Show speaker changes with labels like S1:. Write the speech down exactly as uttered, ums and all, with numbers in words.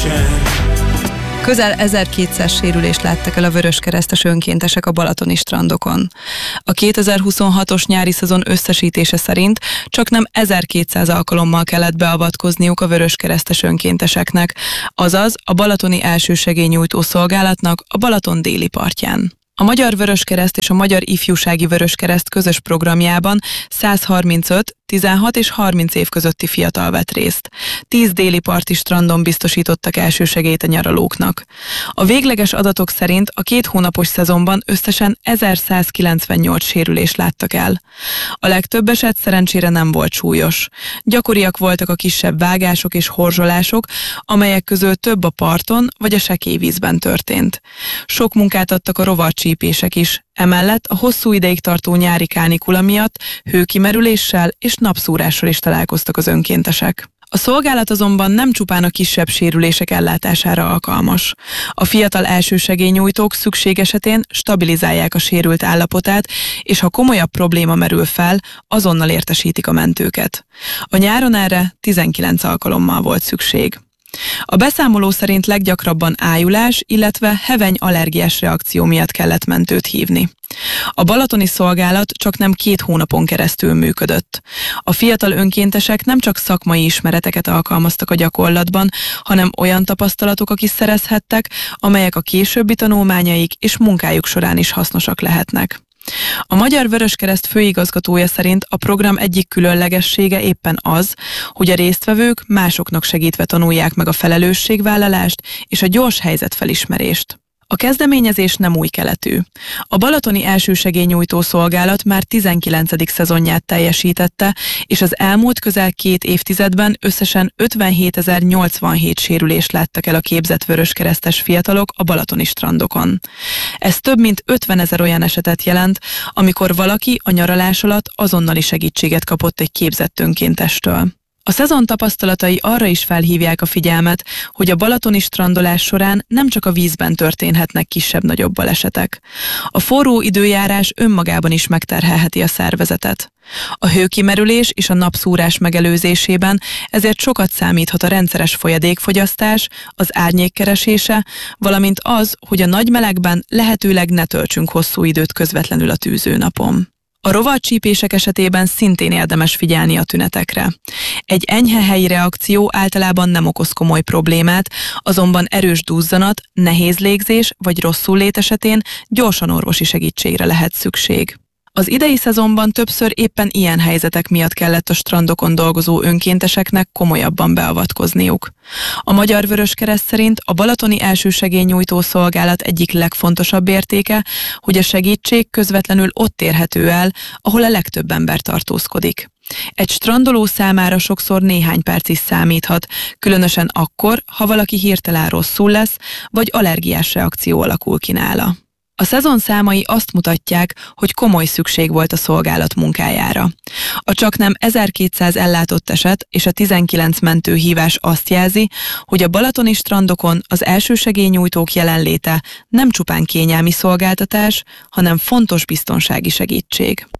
S1: nincsen.
S2: Közel ezerkétszáz sérülést láttak el a vöröskeresztes önkéntesek a balatoni strandokon. A kétezer-huszonhatos nyári szezon összesítése szerint csaknem ezerkétszáz alkalommal kellett beavatkozniuk a vöröskeresztes önkénteseknek, azaz a balatoni elsősegélynyújtó szolgálatnak a Balaton déli partján. A Magyar Vöröskereszt és a Magyar Ifjúsági Vöröskereszt közös programjában százharmincöt, tizenhat és harminc év közötti fiatal vett részt. tíz déli parti strandon biztosítottak elsősegélyt a nyaralóknak. A végleges adatok szerint a két hónapos szezonban összesen ezerszázkilencvennyolc sérülést láttak el. A legtöbb eset szerencsére nem volt súlyos. Gyakoriak voltak a kisebb vágások és horzsolások, amelyek közül több a parton vagy a sekély vízben történt. Sok munkát adtak a rovarcsípések is. Emellett a hosszú ideig tartó nyári kánikula miatt hőkimerüléssel és napszúrással is találkoztak az önkéntesek. A szolgálat azonban nem csupán a kisebb sérülések ellátására alkalmas. A fiatal elsősegélynyújtók szükség esetén stabilizálják a sérült állapotát, és ha komolyabb probléma merül fel, azonnal értesítik a mentőket. A nyáron erre tizenkilenc alkalommal volt szükség. A beszámoló szerint leggyakrabban ájulás, illetve heveny allergiás reakció miatt kellett mentőt hívni. A balatoni szolgálat csaknem két hónapon keresztül működött. A fiatal önkéntesek nem csak szakmai ismereteket alkalmaztak a gyakorlatban, hanem olyan tapasztalatokat is szerezhettek, amelyek a későbbi tanulmányaik és munkájuk során is hasznosak lehetnek. A Magyar Vöröskereszt főigazgatója szerint a program egyik különlegessége éppen az, hogy a résztvevők másoknak segítve tanulják meg a felelősségvállalást és a gyors helyzetfelismerést. A kezdeményezés nem új keletű. A balatoni elsősegélynyújtó szolgálat már tizenkilencedik szezonját teljesítette, és az elmúlt közel két évtizedben összesen ötvenhétezer-nyolcvanhét sérülést láttak el a képzett vöröskeresztes fiatalok a balatoni strandokon. Ez több mint ötvenezer olyan esetet jelent, amikor valaki a nyaralás alatt azonnali segítséget kapott egy képzett önkéntestől. A szezon tapasztalatai arra is felhívják a figyelmet, hogy a balatoni strandolás során nem csak a vízben történhetnek kisebb-nagyobb balesetek. A forró időjárás önmagában is megterhelheti a szervezetet. A hőkimerülés és a napszúrás megelőzésében ezért sokat számíthat a rendszeres folyadékfogyasztás, az árnyék keresése, valamint az, hogy a nagy melegben lehetőleg ne töltsünk hosszú időt közvetlenül a tűzőnapon. A rovarcsípések esetében szintén érdemes figyelni a tünetekre. Egy enyhe helyi reakció általában nem okoz komoly problémát, azonban erős duzzanat, nehéz légzés vagy rosszullét esetén gyorsan orvosi segítségre lehet szükség. Az idei szezonban többször éppen ilyen helyzetek miatt kellett a strandokon dolgozó önkénteseknek komolyabban beavatkozniuk. A Magyar Vöröskereszt szerint a balatoni elsősegélynyújtó szolgálat egyik legfontosabb értéke, hogy a segítség közvetlenül ott érhető el, ahol a legtöbb ember tartózkodik. Egy strandoló számára sokszor néhány perc is számíthat, különösen akkor, ha valaki hirtelen rosszul lesz, vagy allergiás reakció alakul ki nála. A szezon számai azt mutatják, hogy komoly szükség volt a szolgálat munkájára. A csaknem ezerkétszáz ellátott eset és a tizenkilenc mentőhívás azt jelzi, hogy a balatoni strandokon az elsősegélynyújtók jelenléte nem csupán kényelmi szolgáltatás, hanem fontos biztonsági segítség.